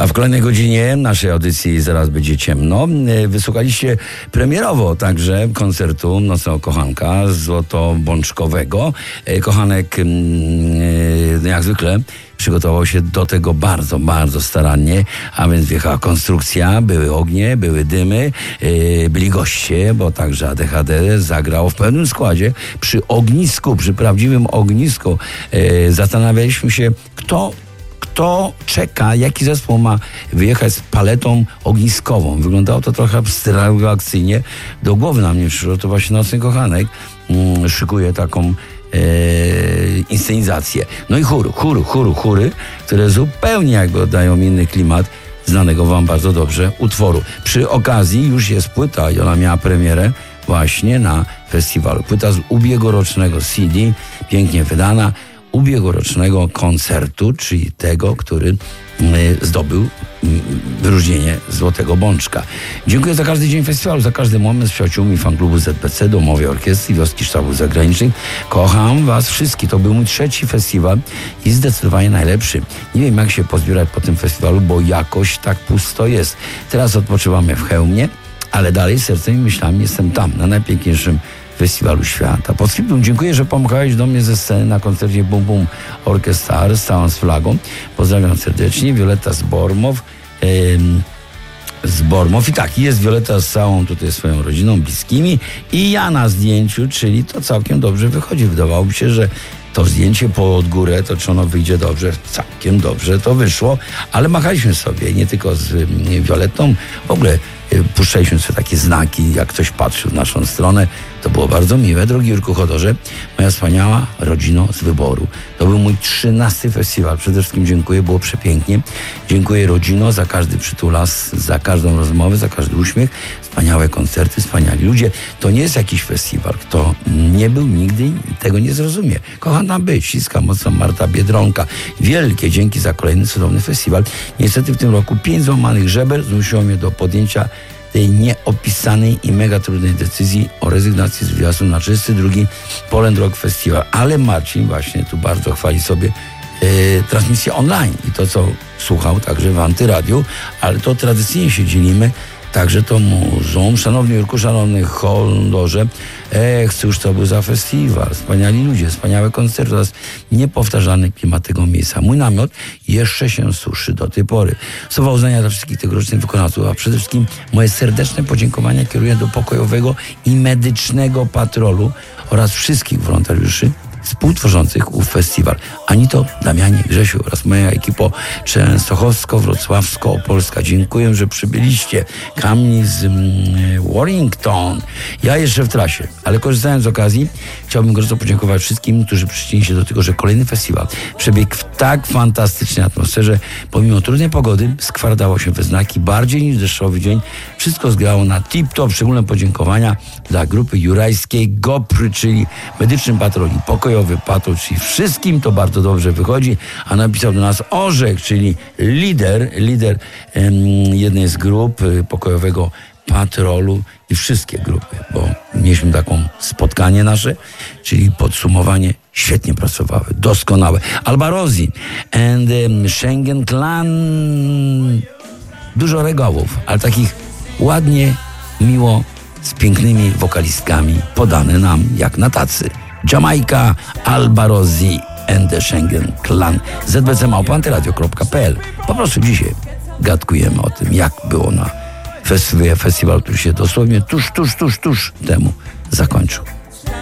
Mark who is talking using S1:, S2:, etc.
S1: A w kolejnej godzinie naszej audycji Zaraz będzie ciemno wysłuchaliście premierowo także koncertu Nocnego Kochanka złotobączkowego. Kochanek jak zwykle przygotował się do tego bardzo, bardzo starannie, a więc wjechała konstrukcja, były ognie, były dymy, byli goście, bo także ADHD zagrało w pełnym składzie przy ognisku, przy prawdziwym ognisku. Zastanawialiśmy się, kto czeka, jaki zespół ma wyjechać z paletą ogniskową. Wyglądało to trochę abstrakcyjnie. Do głowy nam nie przyszło, to właśnie Nocny Kochanek szykuje taką inscenizację. No i chóry, które zupełnie jakby oddają inny klimat znanego wam bardzo dobrze utworu. Przy okazji już jest płyta i ona miała premierę właśnie na festiwalu. Płyta z ubiegłorocznego CD, pięknie wydana, ubiegłorocznego koncertu, czyli tego, który zdobył wyróżnienie Złotego Bączka. Dziękuję za każdy dzień festiwalu, za każdy moment z przyjaciółmi fanklubu ZPC, Domowej Orkiestry, Wioski Sztabów Zagranicznych. Kocham was wszystkich. To był mój 3. festiwal i zdecydowanie najlepszy. Nie wiem, jak się pozbierać po tym festiwalu, bo jakoś tak pusto jest. Teraz odpoczywamy w Chełmie, ale dalej sercem i myślami jestem tam, na najpiękniejszym festiwalu świata. Postscriptum, dziękuję, że pomachałeś do mnie ze sceny na koncercie Bum Bum Orchestra z całą flagą. Pozdrawiam serdecznie. Wioletta z Bormow. I tak, jest Wioletta z całą tutaj swoją rodziną, bliskimi i ja na zdjęciu, czyli to całkiem dobrze wychodzi. Wydawało mi się, że to zdjęcie pod górę, to czy ono wyjdzie dobrze, całkiem dobrze to wyszło, ale machaliśmy sobie, nie tylko z Violettą, w ogóle puszczaliśmy sobie takie znaki, jak ktoś patrzył w naszą stronę. To było bardzo miłe. Drogi Jurku Chodorze, moja wspaniała rodzino z wyboru. To był mój 13. festiwal. Przede wszystkim dziękuję, było przepięknie. Dziękuję rodzino za każdy przytulas, za każdą rozmowę, za każdy uśmiech. Wspaniałe koncerty, wspaniali ludzie. To nie jest jakiś festiwal. Kto nie był nigdy, tego nie zrozumie. Kocham tam być. Ściska mocno Marta Biedronka. Wielkie dzięki za kolejny cudowny festiwal. Niestety w tym roku 5 złamanych żeber zmusiło mnie do podjęcia tej nieopisanej i mega trudnej decyzji o rezygnacji z wyjazdu na 32. Poland Rock Festival. Ale Marcin właśnie tu bardzo chwali sobie transmisję online i to, co słuchał także w Antyradiu, ale to tradycyjnie się dzielimy także to murzą. Szanowny Jurku, szanowny Holdorze, cóż to był za festiwal. Wspaniali ludzie, wspaniałe koncerty oraz niepowtarzalny klimat tego miejsca. Mój namiot jeszcze się suszy do tej pory. Słowa uznania dla wszystkich tegorocznych wykonawców, a przede wszystkim moje serdeczne podziękowania kieruję do pokojowego i medycznego patrolu oraz wszystkich wolontariuszy współtworzących ów festiwal. Anito, Damianie, Grzesiu oraz moja ekipa Częstochowsko-Wrocławsko-Opolska. Dziękuję, że przybyliście. Kamni z Warrington. Ja jeszcze w trasie, ale korzystając z okazji, chciałbym gorąco podziękować wszystkim, którzy przyczynili się do tego, że kolejny festiwal przebiegł w tak fantastycznej atmosferze. Pomimo trudnej pogody skwardało się we znaki bardziej niż deszczowy dzień. Wszystko zgrało na tip-top. Szczególne podziękowania dla grupy jurajskiej GOPR, czyli medycznym patroli, pokojowy patrol, czyli wszystkim to bardzo dobrze wychodzi, a napisał do nas Orzech, czyli lider jednej z grup pokojowego patrolu i wszystkie grupy, bo mieliśmy taką spotkanie nasze, czyli podsumowanie, świetnie pracowały, doskonałe. Alba Rosi and Schengen Clan, dużo regałów, ale takich ładnie, miło, z pięknymi wokalistkami, podane nam jak na tacy. Jamajka, Alba Rosi and the Schengen Clan. zbc@antyradio.pl. Po prostu dzisiaj gadkujemy o tym, jak było na festiwal, który się dosłownie tuż temu zakończył.